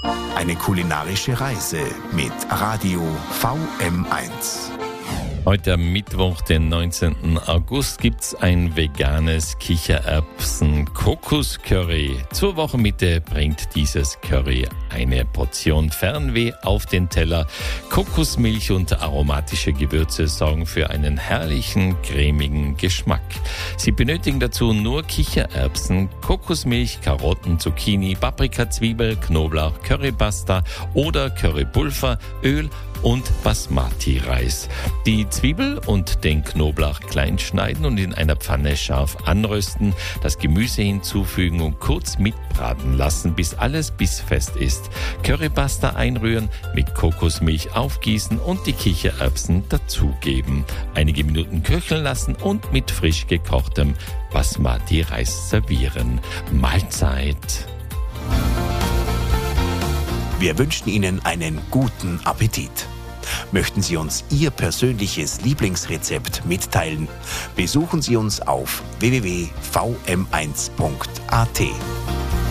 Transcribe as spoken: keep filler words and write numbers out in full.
Eine kulinarische Reise mit Radio V M eins. Heute am Mittwoch, den neunzehnten August, gibt's ein veganes Kichererbsen-Kokos-Curry. Zur Wochenmitte bringt dieses Curry eine Portion Fernweh auf den Teller. Kokosmilch und aromatische Gewürze sorgen für einen herrlichen, cremigen Geschmack. Sie benötigen dazu nur Kichererbsen, Kokosmilch, Karotten, Zucchini, Paprika, Zwiebel, Knoblauch, Currypasta oder Currypulver, Öl und Basmati-Reis. Die Zwiebel und den Knoblauch klein schneiden und in einer Pfanne scharf anrösten, das Gemüse hinzufügen und kurz mitbraten lassen, bis alles bissfest ist. Currypasta einrühren, mit Kokosmilch aufgießen und die Kichererbsen dazugeben. Einige Minuten köcheln lassen und mit frisch gekochtem Basmati-Reis servieren. Mahlzeit! Wir wünschen Ihnen einen guten Appetit. Möchten Sie uns Ihr persönliches Lieblingsrezept mitteilen? Besuchen Sie uns auf w w w punkt v m eins punkt a t.